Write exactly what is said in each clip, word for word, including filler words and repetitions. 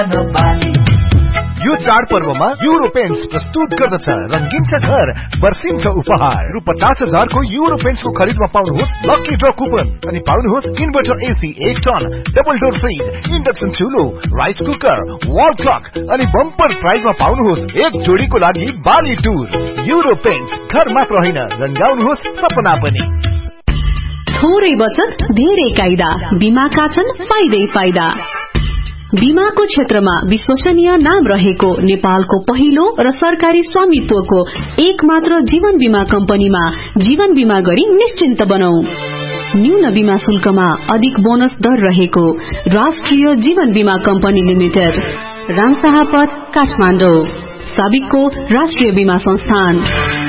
यो चाडपर्वमा euro paints प्रस्तुत गर्दछ रंगीन छ घर बर्सिन्छ उपहार रु पचास हजार को युरो पेन्ट्स को खरीदमा पाउनुहोस् लकी ड्र कुपन अनि पाउनुहोस् इन्भर्टर एसी एक ton double door fridge induction चुलो rice cooker wall clock अनि बम्पर प्राइजमा पाउनुहोस् एक जोडीको लागि बाली टुर युरो पेन्ट्स घर मात्र होइन रंगाउनुहोस् सपना पनि। थोरै बचत धेरै कायदा बीमाका छन् फाइदै फाइदा। बीमाको क्षेत्रमा विश्वसनीय नाम रहेको नेपालको पहिलो र सरकारी स्वामित्वको एक मात्र जीवन बीमा कम्पनीमा जीवन बीमा गरी निश्चिन्त बनौ। न्यून बीमा शुल्कमा अधिक बोनस दर रहेको राष्ट्रिय जीवन बीमा कम्पनी लिमिटेड रामशाहपथ काठमाडौँ साबिकको राष्ट्रिय बीमा संस्थान।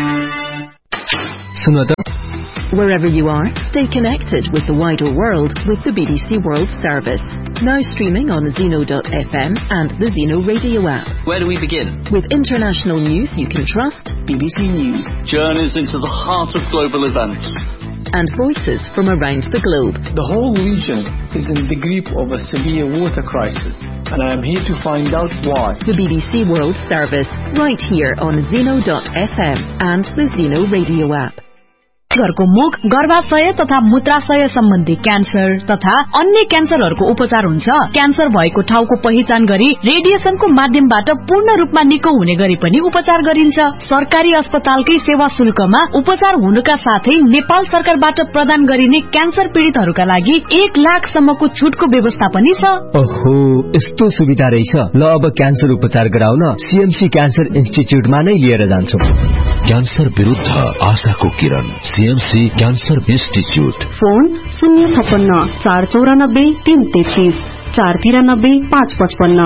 सुन त Wherever you are, stay connected with the wider world with the B B C World Service. Now streaming on Zeno dot f m and the Zeno radio app. Where do we begin? With international news you can trust, B B C News. Journeys into the heart of global events. And voices from around the globe. The whole region is in the grip of a severe water crisis, and I am here to find out why. The B B C World Service, right here on Zeno dot f m and the Zeno radio app. घरको मुख गर्भाशय तथा मूत्राशय सम्बन्धी cancer तथा अन्य क्यान्सरहरूको उपचार हुन्छ। क्यान्सर भएको ठाउँको पहिचान गरी रेडिएसनको माध्यमबाट पूर्ण रूपमा निको हुने गरी पनि उपचार गरिन्छ। सरकारी अस्पतालकै सेवा शुल्कमा उपचार हुनुका साथै नेपाल सरकारबाट प्रदान गरिने क्यान्सर पीड़ितहरूका लागि एक लाख सम्मको छुटको व्यवस्था पनि छ। ओहो, यस्तो सुविधा रहेछ। ल अब क्यान्सर उपचार गराउन सीएमसी क्यान्सर इन्स्टिच्युटमा नै लिएर जान्छौ। क्यान्सर विरुद्ध आशाको किरण सीएमसी क्यान्सर इन्स्टिच्युट। फोन शून्य छप्पन्न चार चौरानब्बे तीन तेत्तीस चार तिरानब्बे पाँच पचपन्न।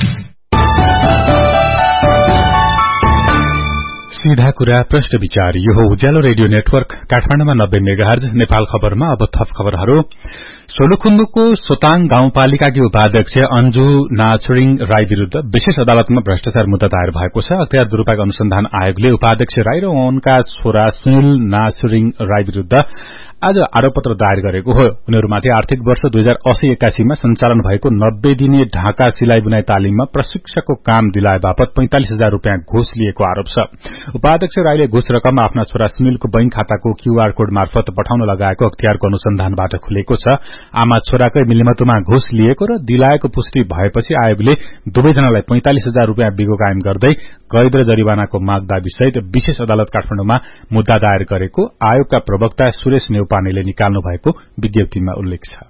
सीधा कुरा प्रश्न विचार। यो हो उज्यालो रेडियो नेटवर्क काठमाडौँमा नब्बे मेगाहर्ज। नेपाल खबरमा अब थप खबरहरू। सोलुखुम्बुको सोताङ गाउँपालिकाकी उपाध्यक्ष अन्जु नाछुरिङ राई विरूद्ध विशेष अदालतमा भ्रष्टाचार मुद्दा दायर भएको छ। अख्तियार दुरूपयोग अनुसन्धान आयोगले उपाध्यक्ष राई र उनका छोरा सुनिल नाछुरिङ राई विरूद्ध आज आरोपपत्र दायर गरेको हो। उनीहरूमाथि आर्थिक वर्ष दुई हजार अस्सी एकासीमा सञ्चालन भएको नब्बे दिने ढाका सिलाई बुनाई तालिममा प्रशिक्षकको काम दिलाए बापत पैंतालिस हजार रूपियाँ घुस लिएको आरोप छ। उपाध्यक्ष राईले घुस रकम आफ्ना छोरा सुनिलको बैंक खाताको क्यूआर कोड मार्फत पठाउन लगाएको अख्तियारको अनुसन्धानबाट खुलेको छ। आमा छोराकै मिलिमतोमा घुस लिएको र दिलाएको पुष्टि भएपछि आयोगले दुवैजनालाई पैंतालिस हजार रूपियाँ बिगो कायम गर्दै कैद र जरिवानाको माग दाबी सहित विशेष अदालत काठमाडौँमा मुद्दा दायर गरेको आयोगका प्रवक्ता सुरेश नेउपानेले निकाल्नु भएको विज्ञप्तिमा उल्लेख छ।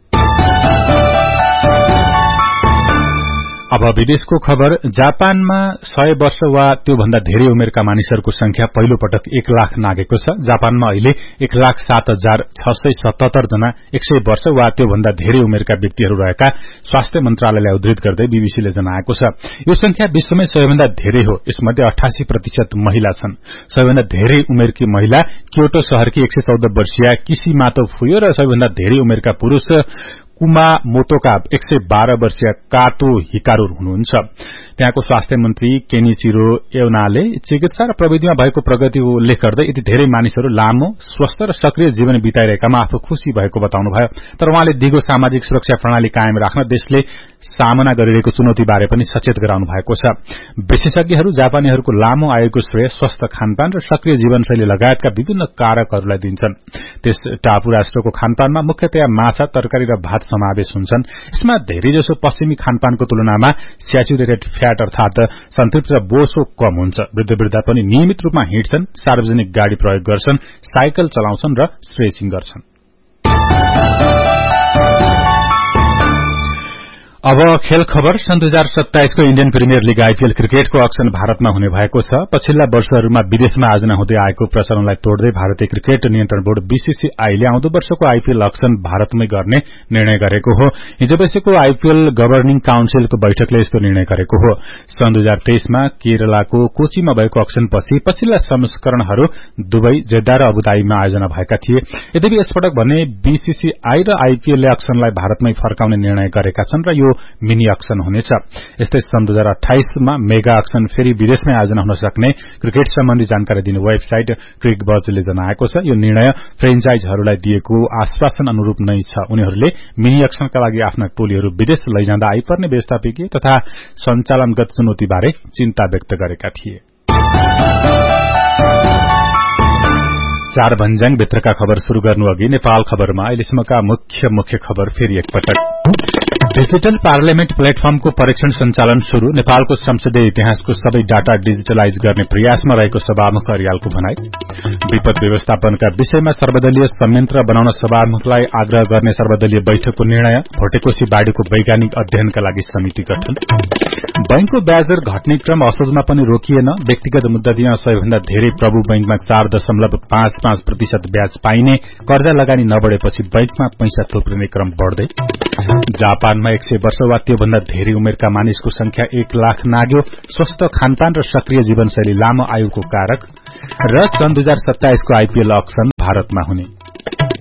अब विदेशको खबर। जापानमा सय वर्ष वा त्योभन्दा धेरै उमेरका मानिसहरूको संख्या पहिलो पटक एक लाख नागेको छ। जापानमा अहिले एक लाख सात हजार छ सय सतहत्तर जना एक सय वर्ष वा त्योभन्दा धेरै उमेरका व्यक्तिहरू रहेका स्वास्थ्य मन्त्रालयलाई उद्धृत गर्दै बीबीसीले जनाएको छ। यो संख्या विश्वमै सबैभन्दा धेरै हो। यसमध्ये अठासी प्रतिशत महिला छन्। सबैभन्दा धेरै उमेरकी महिला क्योटो शहरकी एक सय चौध वर्षीय किसिमातो फुयो र सबैभन्दा धेरै उमेरका पुरूष कुमामोतोका एक सय बाह्र वर्षीय कातो हिकारू हुनुहुन्छ। त्यहाँको स्वास्थ्य मन्त्री केनिचिरो एवनाले चिकित्सा र प्रविधिमा भएको प्रगतिको उल्लेख गर्दै यति धेरै मानिसहरू लामो स्वस्थ र सक्रिय जीवन बिताइरहेकामा आफू खुशी भएको बताउनुभयो। तर उहाँले दिगो सामाजिक सुरक्षा प्रणाली कायम राख्न देशले सामना गरिरहेको चुनौतीबारे पनि सचेत गराउनु भएको छ। विशेषज्ञहरू जापानीहरूको लामो आयुको श्रेय स्वस्थ खानपान र सक्रिय जीवनशैली लगायतका विभिन्न कारकहरूलाई दिन्छन्। त्यस टापु राष्ट्रको खानपानमा मुख्यतया माछा, तरकारी र भात समावेश हुन्छन्। यसमा धेरैजसो पश्चिमी खानपानको तुलनामा स्याचुरेटेड फ्याट अर्थात सन्तृप्त र बोसो कम हुन्छ। वृद्ध वृद्धा पनि नियमित रूपमा हिँड्छन्, सार्वजनिक गाड़ी प्रयोग गर्छन्, साइकल चलाउँछन् र स्ट्रेचिङ गर्छन्। अब खेल खबर। सन् दुई हजार सत्ताइसको इण्डियन प्रिमियर लीग आईपीएल क्रिकेटको अक्सन भारतमा हुने भएको छ। पछिल्ला वर्षहरूमा विदेशमा आयोजना हुँदै आएको प्रचलनलाई तोड्दै भारतीय क्रिकेट नियन्त्रण बोर्ड बीसीसीआईले आउँदो वर्षको आईपीएल अक्सन भारतमै गर्ने निर्णय गरेको हो। हिजो बसेको आईपीएल गभर्निङ काउन्सिलको बैठकले यस्तो निर्णय गरेको हो। सन् दुई हजार तेइसमा केरलाको कोचीमा भएको अक्सनपछि पछिल्ला संस्करणहरू दुबई, जेद्दा र अबुधाबीमा आयोजना भएका थिए। यद्यपि यसपटक भने बीसीसीआई र आईपीएलले अक्सनलाई भारतमै फर्काउने निर्णय गरेका छन् र यो मिनी अक्सन हुनेछ। यस्तै सन् दुई हजार अठाइसमा मेगा अक्सन फेरि विदेशमै आयोजना हुन सक्ने क्रिकेट सम्बन्धी जानकारी दिने वेबसाइट क्रिकबजले जनाएको छ। यो निर्णय फ्रेन्चाइजहरूलाई दिएको आश्वासन अनुरूप नै छ। उनीहरूले मिनी अक्सनका लागि आफ्ना टोलीहरू विदेश लैजाँदा आइपर्ने व्यवस्थापकीय तथा सञ्चालनगत चुनौतीबारे चिन्ता व्यक्त गरेका थिए। चार भन्ज्याङ भित्रका खबर शुरू गर्नु अघि नेपाल खबरमा अहिलेसम्मका मुख्य मुख्य खबर फेरि एकपटक। डिजिटल पार्लियामेन्ट प्लेटफर्मको परीक्षण सञ्चालन शुरू। नेपालको संसदीय इतिहासको सबै डाटा डिजिटलाइज गर्ने प्रयासमा रहेको सभामुख अर्यालको भनाई। विपद व्यवस्थापनका विषयमा सर्वदलीय संयन्त्र बनाउन सभामुखलाई आग्रह गर्ने सर्वदलीय बैठकको निर्णय। भोटेकोशी बाढ़ीको वैज्ञानिक अध्ययनका लागि समिति गठन। बैंकको ब्याज दर घट्ने क्रम असोजमा पनि रोकिएन। व्यक्तिगत मुद्दा दिन सबैभन्दा धेरै प्रभु बैंकमा चार दशमलव पाँच पाँच प्रतिशत ब्याज पाइने। कर्जा लगानी नबढेपछि बैंकमा पैसा थोप्रिने क्रम बढ़दै। जापानमा एक सय वर्ष वा त्योभन्दा धेरै उमेरका मानिसको संख्या एक लाख नाग्यो। स्वस्थ खानपान र सक्रिय जीवनशैली लामो आयुको कारक। र सन् दुई हजार सत्ताइसको आईपीएल अक्सन भारतमा हुने।